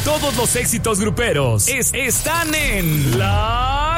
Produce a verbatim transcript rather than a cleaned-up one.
Todos los éxitos gruperos es- están en La